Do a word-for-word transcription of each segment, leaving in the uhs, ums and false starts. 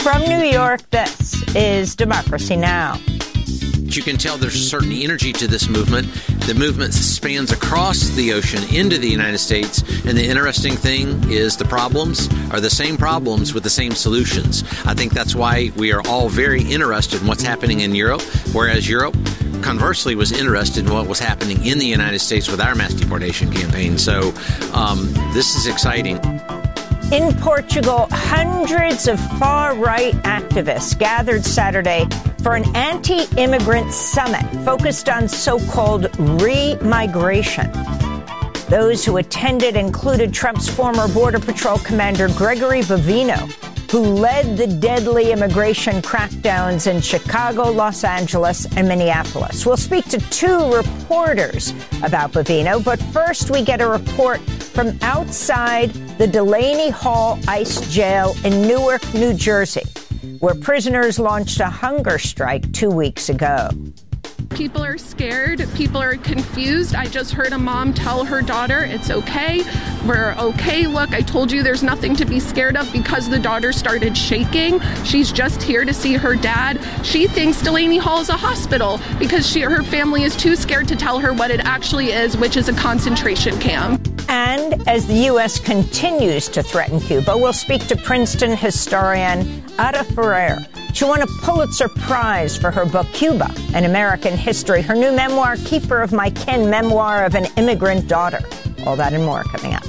From New York, this is Democracy Now! You can tell there's a certain energy to this movement. The movement spans across the ocean into the United States. And the interesting thing is the problems are the same problems with the same solutions. I think that's why we are all very interested in what's happening in Europe, whereas Europe, conversely, was interested in what was happening in the United States with our mass deportation campaign. So um, this is exciting. In Portugal, hundreds of far-right activists gathered Saturday for an anti-immigrant summit focused on so-called re-migration. Those who attended included Trump's former Border Patrol commander Gregory Bovino, who led the deadly immigration crackdowns in Chicago, Los Angeles, and Minneapolis. We'll speak to two reporters about Bovino, but first we get a report from outside the Delaney Hall ICE jail in Newark, New Jersey, where prisoners launched a hunger strike two weeks ago. People are scared. People are confused. I just heard a mom tell her daughter, it's okay. We're okay. Look, I told you there's nothing to be scared of because the daughter started shaking. She's just here to see her dad. She thinks Delaney Hall is a hospital because she, her family is too scared to tell her what it actually is, which is a concentration camp. And as the U S continues to threaten Cuba, we'll speak to Princeton historian Ada Ferrer. She won a Pulitzer Prize for her book, Cuba, An American History. Her new memoir, Keeper of My Kin, Memoir of an Immigrant Daughter. All that and more coming up.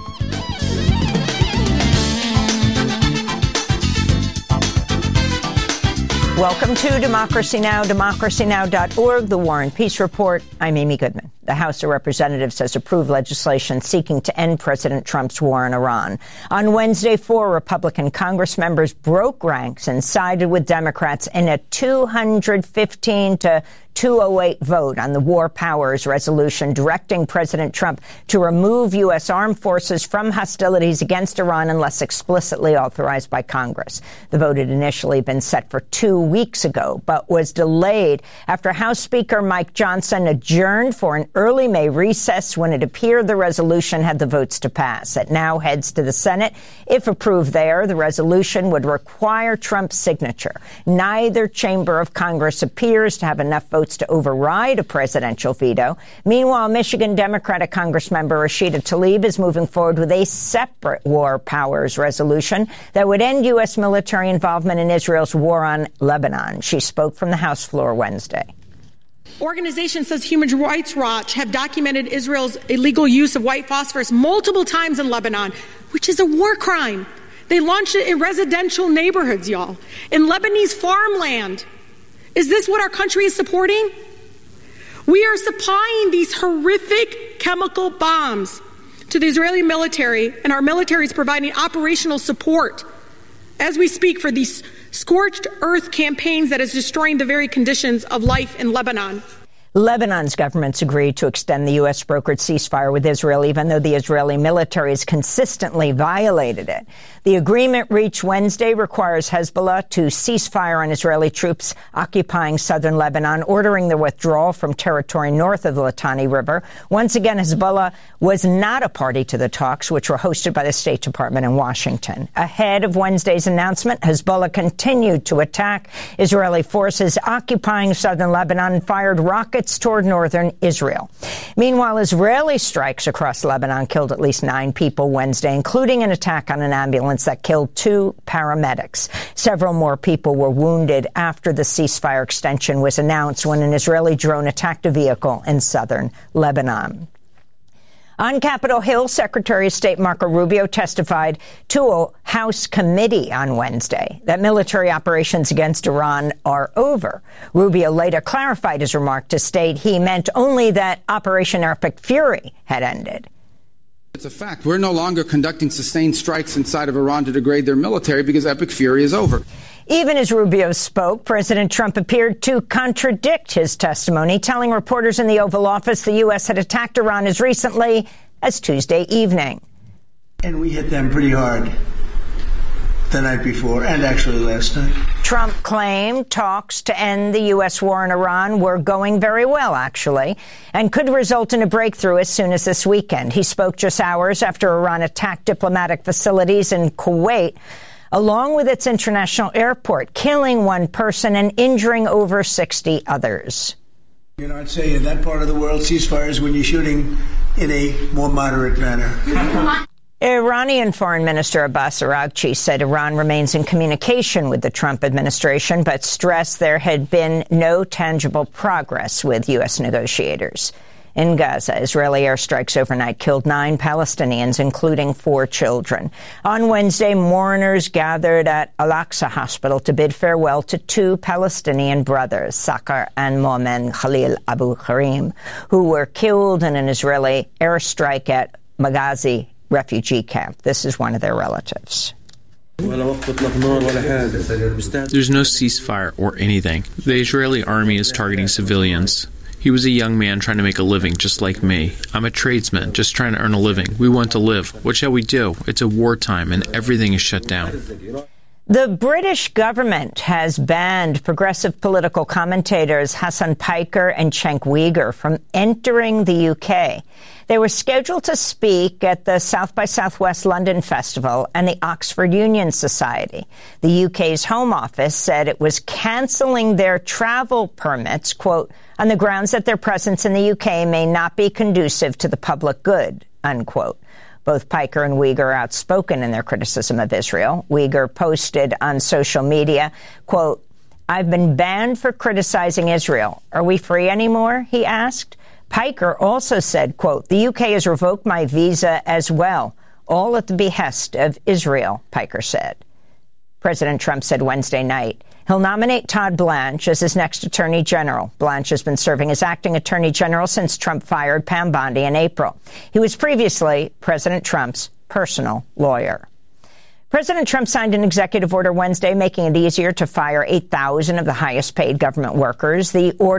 Welcome to Democracy Now!, democracy now dot org, the War and Peace Report. I'm Amy Goodman. The House of Representatives has approved legislation seeking to end President Trump's war in Iran. On Wednesday, four Republican Congress members broke ranks and sided with Democrats in a two hundred fifteen to two oh eight vote on the War Powers Resolution directing President Trump to remove U S armed forces from hostilities against Iran unless explicitly authorized by Congress. The vote had initially been set for two weeks ago, but was delayed after House Speaker Mike Johnson adjourned for an early May recess when it appeared the resolution had the votes to pass. It now heads to the Senate. If approved there, the resolution would require Trump's signature. Neither chamber of Congress appears to have enough votes to override a presidential veto. Meanwhile, Michigan Democratic Congressmember Rashida Tlaib is moving forward with a separate War Powers Resolution that would end U S military involvement in Israel's war on Lebanon. She spoke from the House floor Wednesday. Organizations such as Human Rights Watch have documented Israel's illegal use of white phosphorus multiple times in Lebanon, which is a war crime. They launched it in residential neighborhoods, y'all, in Lebanese farmland. Is this what our country is supporting? We are supplying these horrific chemical bombs to the Israeli military, and our military is providing operational support as we speak for these scorched earth campaigns that is destroying the very conditions of life in Lebanon. Lebanon's government's agreed to extend the U S brokered ceasefire with Israel, even though the Israeli military has consistently violated it. The agreement reached Wednesday requires Hezbollah to cease fire on Israeli troops occupying southern Lebanon, ordering their withdrawal from territory north of the Litani River. Once again, Hezbollah was not a party to the talks, which were hosted by the State Department in Washington. Ahead of Wednesday's announcement, Hezbollah continued to attack Israeli forces occupying southern Lebanon and fired rockets toward northern Israel. Meanwhile, Israeli strikes across Lebanon killed at least nine people Wednesday, including an attack on an ambulance that killed two paramedics. Several more people were wounded after the ceasefire extension was announced when an Israeli drone attacked a vehicle in southern Lebanon. On Capitol Hill, Secretary of State Marco Rubio testified to a House committee on Wednesday that military operations against Iran are over. Rubio later clarified his remark to state he meant only that Operation Epic Fury had ended. It's a fact. We're no longer conducting sustained strikes inside of Iran to degrade their military because Epic Fury is over. Even as Rubio spoke, President Trump appeared to contradict his testimony, telling reporters in the Oval Office the U S had attacked Iran as recently as Tuesday evening. And we hit them pretty hard the night before and actually last night. Trump claimed talks to end the U S war in Iran were going very well, actually, and could result in a breakthrough as soon as this weekend. He spoke just hours after Iran attacked diplomatic facilities in Kuwait. along with its international airport, killing one person and injuring over sixty others. You know, I'd say in that part of the world, ceasefires when you're shooting in a more moderate manner. Iranian Foreign Minister Abbas Araghchi said Iran remains in communication with the Trump administration, but stressed there had been no tangible progress with U S negotiators. In Gaza, Israeli airstrikes overnight killed nine Palestinians, including four children. On Wednesday, mourners gathered at Al-Aqsa Hospital to bid farewell to two Palestinian brothers, Sakar and Momen Khalil Abu Karim, who were killed in an Israeli airstrike at Maghazi refugee camp. This is one of their relatives. There's no ceasefire or anything. The Israeli army is targeting civilians. He was a young man trying to make a living, just like me. I'm a tradesman, just trying to earn a living. We want to live. What shall we do? It's a wartime, and everything is shut down. The British government has banned progressive political commentators Hassan Piker and Cenk Uygur from entering the U K. They were scheduled to speak at the South by Southwest London Festival and the Oxford Union Society. The U K's Home Office said it was cancelling their travel permits, quote, on the grounds that their presence in the U K may not be conducive to the public good, unquote. Both Piker and Uygur are outspoken in their criticism of Israel. Uygur posted on social media, quote, I've been banned for criticizing Israel. Are we free anymore? He asked. Piker also said, quote, the U K has revoked my visa as well, all at the behest of Israel, Piker said. President Trump said Wednesday night he'll nominate Todd Blanche as his next attorney general. Blanche has been serving as acting attorney general since Trump fired Pam Bondi in April. He was previously President Trump's personal lawyer. President Trump signed an executive order Wednesday making it easier to fire eight thousand of the highest paid government workers. The order